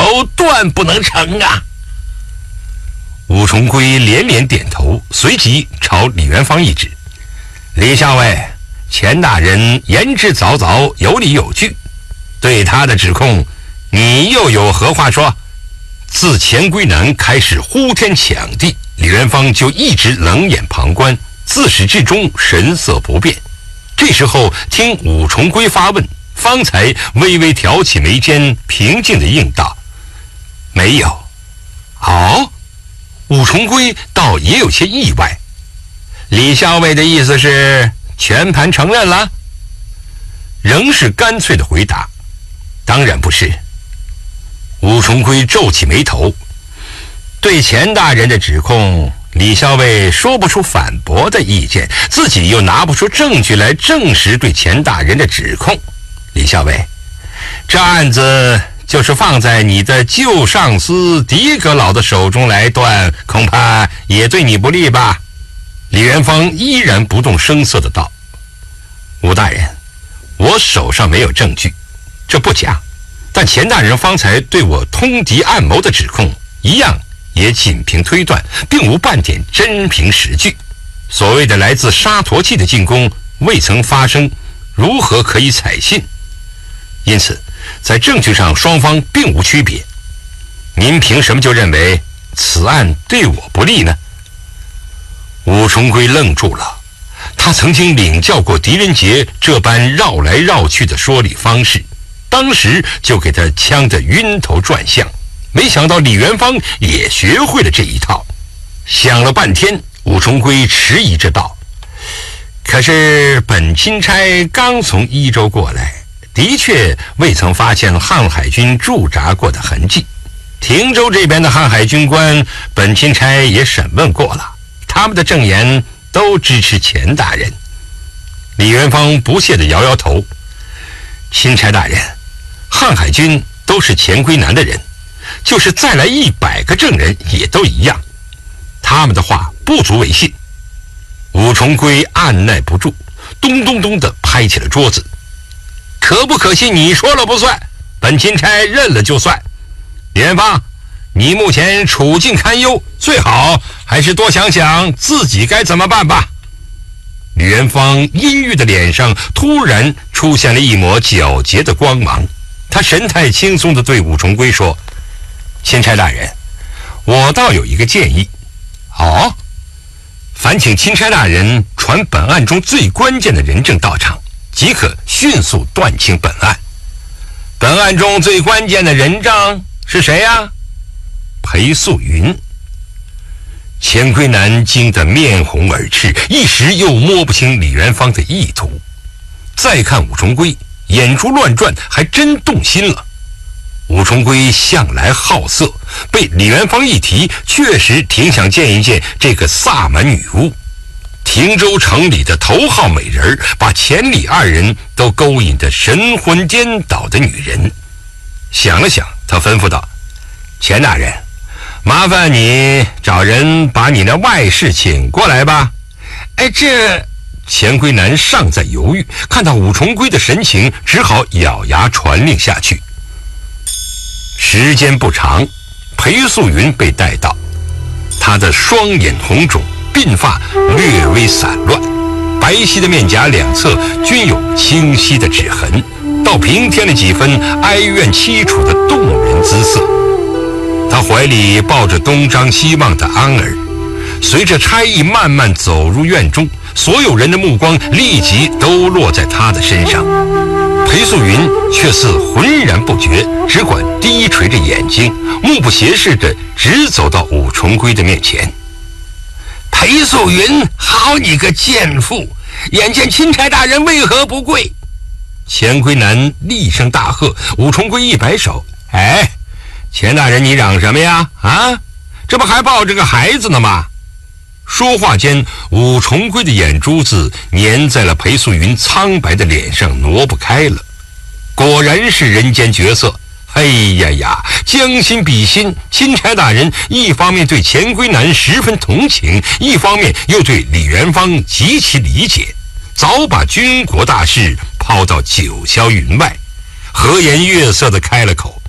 谋断不能成啊！武重圭连连点头，随即朝李元芳一指：“李校尉，钱大人言之凿凿，有理有据，对他的指控，你又有何话说？”自钱归南开始呼天抢地，李元芳就一直冷眼旁观，自始至终神色不变。这时候听武重圭发问，方才微微挑起眉间，平静地应道：“没有。”哦，武重圭倒也有些意外。李校尉的意思是全盘承认了？仍是干脆的回答：“当然不是。”武重圭皱起眉头，对钱大人的指控，李校尉说不出反驳的意见，自己又拿不出证据来证实对钱大人的指控。李校尉，这案子就是放在你的旧上司狄阁老的手中来断，恐怕也对你不利吧？李元芳依然不动声色地道：“武大人，我手上没有证据，这不假。但钱大人方才对我通敌暗谋的指控，一样也仅凭推断，并无半点真凭实据。所谓的来自沙陀器的进攻未曾发生，如何可以采信？因此，在证据上双方并无区别。您凭什么就认为此案对我不利呢？”武重圭愣住了，他曾经领教过狄仁杰这般绕来绕去的说理方式，当时就给他呛得晕头转向，没想到李元芳也学会了这一套。想了半天，武重圭迟疑着道：“可是本钦差刚从伊州过来，的确未曾发现瀚海军驻扎过的痕迹。亭州这边的瀚海军官，本钦差也审问过了，他们的证言都支持钱大人。”李元芳不屑地摇摇头：“钦差大人，瀚海军都是钱归南的人，就是再来100个证人也都一样，他们的话不足为信。”武重圭按耐不住，咚咚咚地拍起了桌子：“可不可信你说了不算，本钦差认了就算。李元芳，你目前处境堪忧，最好还是多想想自己该怎么办吧。”李元芳阴郁的脸上突然出现了一抹皎洁的光芒，他神态轻松地对武重圭说：“钦差大人，我倒有一个建议。”“哦？”“烦请钦差大人传本案中最关键的人证到场，即可迅速断清本案。”“本案中最关键的人证是谁呀？”“裴素云。”钱归南惊得面红耳赤，一时又摸不清李元芳的意图。再看武重圭，眼珠乱转，还真动心了。武重圭向来好色，被李元芳一提，确实挺想见一见这个萨满女巫。亭州城里的头号美人，把钱李二人都勾引得神魂颠倒的女人。想了想，他吩咐道：“钱大人，麻烦你找人把你的外侍请过来吧。”“哎，这……”钱归南尚在犹豫，看到武重圭的神情，只好咬牙传令下去。时间不长，裴素云被带到，她的双眼红肿，鬓发略微散乱，白皙的面颊两侧均有清晰的指痕，倒平添了几分哀怨凄楚的动人姿色。他怀里抱着东张西望的安儿，随着差役慢慢走入院中，所有人的目光立即都落在他的身上。裴素云却似浑然不觉，只管低垂着眼睛，目不斜视地直走到武重圭的面前。“裴素云，好你个贱妇，眼见钦差大人为何不跪？”钱归南厉声大喝，武重圭一摆手：“哎，钱大人你嚷什么呀？啊，这不还抱着个孩子呢吗？”说话间，武重圭的眼珠子粘在了裴素云苍白的脸上，挪不开了。果然是人间绝色。哎呀呀，将心比心，钦差大人一方面对钱归南十分同情，一方面又对李元芳极其理解，早把军国大事抛到九霄云外，和颜悦色地开了口：“